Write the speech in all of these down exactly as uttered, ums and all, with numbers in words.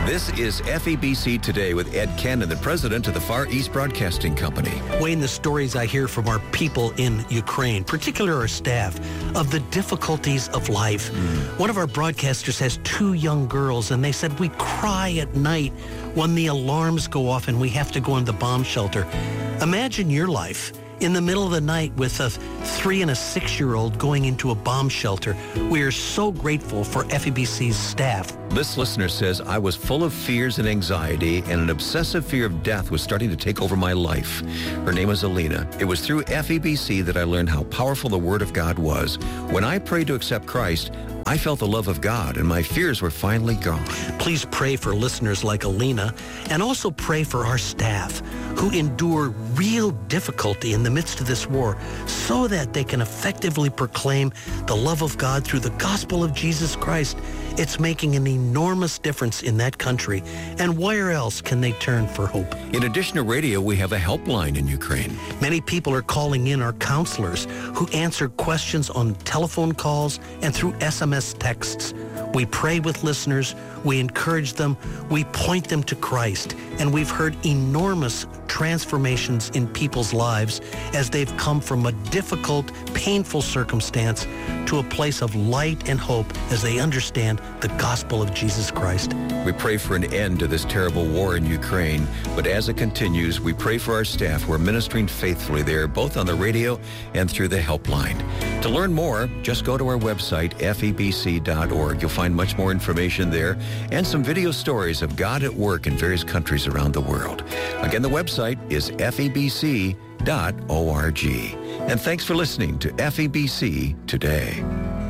This is F E B C Today with Ed Cannon, the president of the Far East Broadcasting Company. Wayne, the stories I hear from our people in Ukraine, particularly our staff, of the difficulties of life. Mm. One of our broadcasters has two young girls, and they said, we cry at night when the alarms go off and we have to go into the bomb shelter. Imagine your life in the middle of the night with a three and a six-year-old going into a bomb shelter. We are so grateful for F E B C's staff. This listener says, I was full of fears and anxiety, and an obsessive fear of death was starting to take over my life. Her name is Alina. It was through F E B C that I learned how powerful the Word of God was. When I prayed to accept Christ, I felt the love of God, and my fears were finally gone. Please pray for listeners like Alina, and also pray for our staff who endure real difficulty in the midst of this war so that they can effectively proclaim the love of God through the gospel of Jesus Christ. It's making an enormous difference in that country. And where else can they turn for hope? In addition to radio, we have a helpline in Ukraine. Many people are calling in our counselors who answer questions on telephone calls and through S M S texts. We pray with listeners, we encourage them, we point them to Christ, and we've heard enormous transformations in people's lives as they've come from a difficult, painful circumstance to a place of light and hope as they understand the gospel of Jesus Christ. We pray for an end to this terrible war in Ukraine, but as it continues, we pray for our staff who are ministering faithfully there, both on the radio and through the helpline. To learn more, just go to our website, F E B C dot org. You'll find much more information there and some video stories of God at work in various countries around the world. Again, the website is F E B C dot org. And thanks for listening to F E B C Today.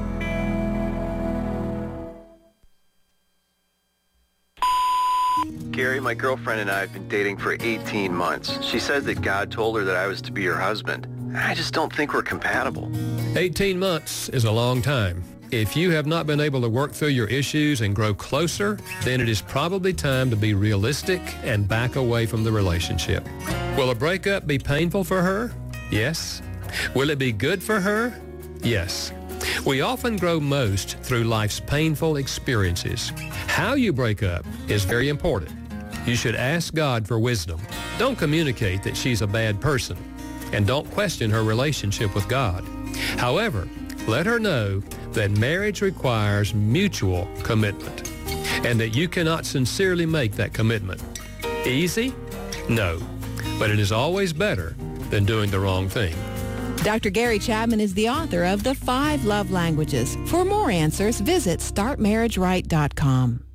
Gary, my girlfriend and I have been dating for eighteen months. She says that God told her that I was to be her husband. I just don't think we're compatible. eighteen months is a long time. If you have not been able to work through your issues and grow closer, then it is probably time to be realistic and back away from the relationship. Will a breakup be painful for her? Yes. Will it be good for her? Yes. We often grow most through life's painful experiences. How you break up is very important. You should ask God for wisdom. Don't communicate that she's a bad person, and don't question her relationship with God. However, let her know that marriage requires mutual commitment and that you cannot sincerely make that commitment. Easy? No. But it is always better than doing the wrong thing. Doctor Gary Chapman is the author of The Five Love Languages. For more answers, visit start marriage right dot com.